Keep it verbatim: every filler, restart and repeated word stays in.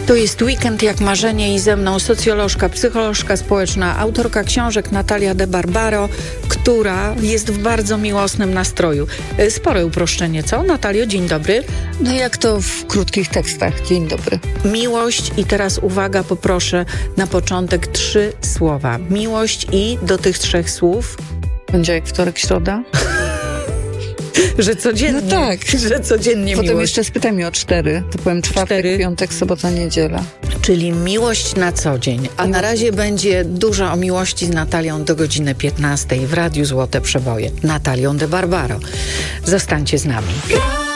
To jest Weekend jak marzenie i ze mną socjolożka, psycholożka społeczna, autorka książek Natalia de Barbaro, która jest w bardzo miłosnym nastroju. Spore uproszczenie, co? Natalio, dzień dobry. No jak to w krótkich tekstach. Dzień dobry. Miłość i teraz uwaga, poproszę na początek trzy słowa. Miłość i do tych trzech słów... Poniedziałek, wtorek, środa? Że codziennie. No tak. Że codziennie Potem miłość. jeszcze spytaj mnie o cztery. To powiem czwartek, Cztery. piątek, sobota, niedziela. Czyli miłość na co dzień. A na razie będzie dużo o miłości z Natalią do godziny piętnastej w Radiu Złote Przeboje. Natalią de Barbaro. Zostańcie z nami.